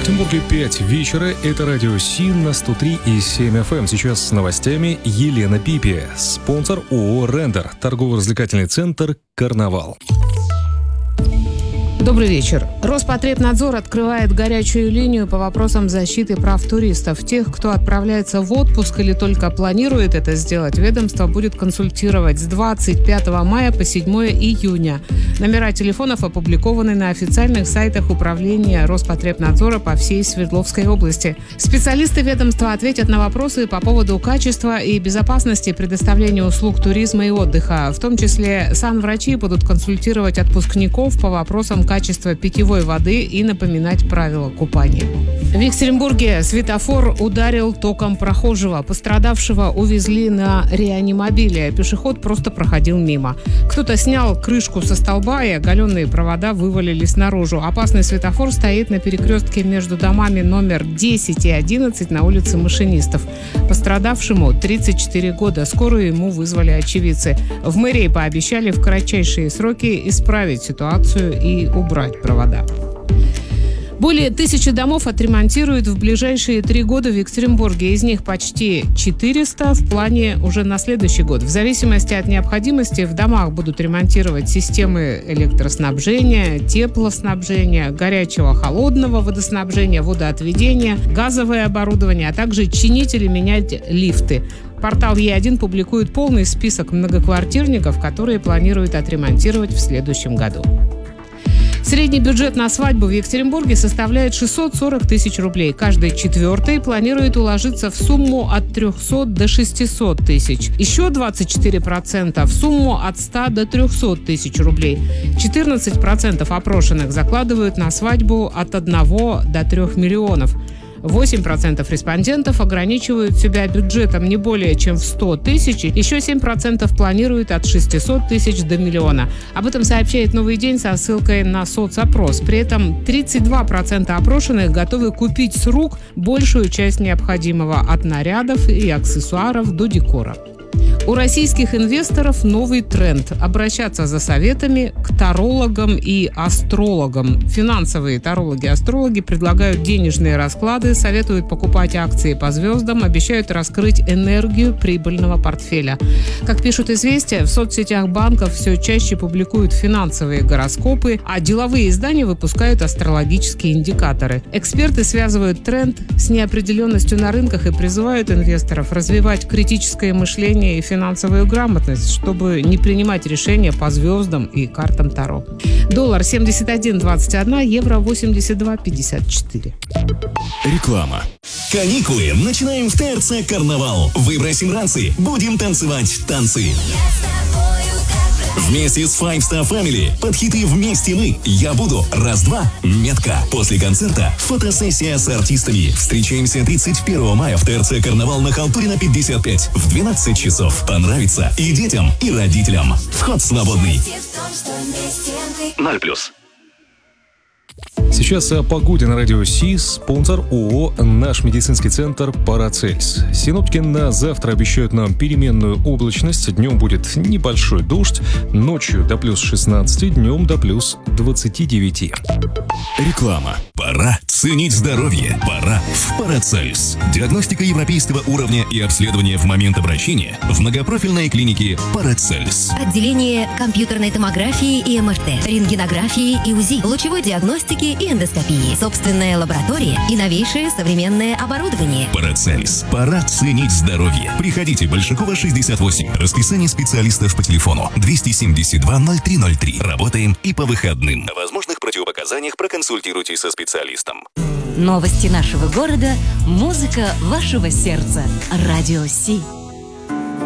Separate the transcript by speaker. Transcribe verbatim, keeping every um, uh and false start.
Speaker 1: Екатеринбурге пять вечера. Это радио СИН на сто три и семь эф эм. Сейчас с новостями Елена Пипи. Спонсор ООО «Рендер». Торгово-развлекательный центр «Карнавал».
Speaker 2: Добрый вечер. Роспотребнадзор открывает горячую линию по вопросам защиты прав туристов. Тех, кто отправляется в отпуск или только планирует это сделать, ведомство будет консультировать с двадцать пятого мая по седьмое июня. Номера телефонов опубликованы на официальных сайтах управления Роспотребнадзора по всей Свердловской области. Специалисты ведомства ответят на вопросы по поводу качества и безопасности предоставления услуг туризма и отдыха. В том числе санврачи будут консультировать отпускников по вопросам качества питьевой воды и напоминать правила купания. В Екатеринбурге светофор ударил током прохожего. Пострадавшего увезли на реанимобиле. Пешеход просто проходил мимо. Кто-то снял крышку со столба, и оголенные провода вывалились наружу. Опасный светофор стоит на перекрестке между домами номер десять и одиннадцать на улице Машинистов. Пострадавшему тридцать четыре года. Скорую ему вызвали очевидцы. В мэрии пообещали в кратчайшие сроки исправить ситуацию и убрать провода. Более тысячи домов отремонтируют в ближайшие три года в Екатеринбурге. Из них почти четыреста в плане уже на следующий год. В зависимости от необходимости в домах будут ремонтировать системы электроснабжения, теплоснабжения, горячего, холодного водоснабжения, водоотведения, газовое оборудование, а также чинить или менять лифты. Портал Е один публикует полный список многоквартирников, которые планируют отремонтировать в следующем году. Средний бюджет на свадьбу в Екатеринбурге составляет шестьсот сорок тысяч рублей. Каждый четвертый планирует уложиться в сумму от трехсот до шестисот тысяч. Еще двадцать четыре процента в сумму от ста до трехсот тысяч рублей. четырнадцать процентов опрошенных закладывают на свадьбу от одного до трех миллионов. восемь процентов респондентов ограничивают себя бюджетом не более чем в сто тысяч, еще семь процентов планируют от шестисот тысяч до миллиона. Об этом сообщает «Новый день» со ссылкой на соцопрос. При этом тридцать два процента опрошенных готовы купить с рук большую часть необходимого от нарядов и аксессуаров до декора. У российских инвесторов новый тренд – обращаться за советами к тарологам и астрологам. Финансовые тарологи и астрологи предлагают денежные расклады, советуют покупать акции по звездам, обещают раскрыть энергию прибыльного портфеля. Как пишут «Известия», в соцсетях банков все чаще публикуют финансовые гороскопы, а деловые издания выпускают астрологические индикаторы. Эксперты связывают тренд с неопределенностью на рынках и призывают инвесторов развивать критическое мышление и финансовую грамотность, чтобы не принимать решения по звездам и картам Таро. Доллар семьдесят один двадцать один, евро восемьдесят два пятьдесят четыре.
Speaker 3: Реклама. Каникулы начинаем в ТРЦ «Карнавал». Выбросим ранцы, будем танцевать танцы. Вместе с Five Star Family под хиты «Вместе мы», «Я буду», «Раз-два», «Метка». После концерта фотосессия с артистами. Встречаемся тридцать первого мая в ТРЦ «Карнавал» на Халтурина пятьдесят пять в двенадцать часов. Понравится и детям, и родителям. Вход свободный. ноль плюс.
Speaker 1: Сейчас о погоде на радио СИ. Спонсор ООО «Наш медицинский центр Парацельс». Синоптики на завтра обещают нам переменную облачность. Днем будет небольшой дождь, ночью до плюс шестнадцати, днем до плюс двадцати девяти.
Speaker 3: Реклама. Пора ценить здоровье. Пора в Парацельс. Диагностика европейского уровня и обследование в момент обращения в многопрофильной клинике Парацельс.
Speaker 4: Отделение компьютерной томографии и эм эр тэ, рентгенографии и УЗИ, лучевой диагностики и эндоскопии, собственная лаборатория и новейшее современное оборудование.
Speaker 3: Парацельс. Пора ценить здоровье. Приходите, Большакова, шестьдесят восемь. Расписание специалистов по телефону двести семьдесят два ноль три ноль три. Работаем и по выходным. О возможных противопоказаниях проконсультируйтесь со специалистом.
Speaker 4: Новости нашего города, музыка вашего сердца. Радио СИ.